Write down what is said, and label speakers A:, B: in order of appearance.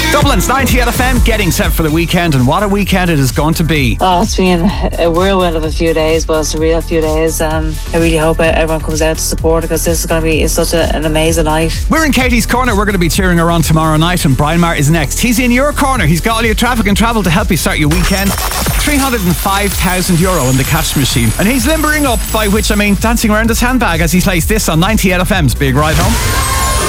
A: Dublin's 98 FM getting set for the weekend, and what a weekend it is going to be.
B: Oh, it's been a whirlwind of a few days, but it's a real few days. I really hope everyone comes out to support it, because this is going to be such an amazing night.
A: We're in Katie's corner. We're going to be cheering her on tomorrow night, and Brian Marr is next. He's in your corner. He's got all your traffic and travel to help you start your weekend. €305,000 in the cash machine, and he's limbering up, by which I mean dancing around his handbag as he plays this on 98 FM's Big Ride Home.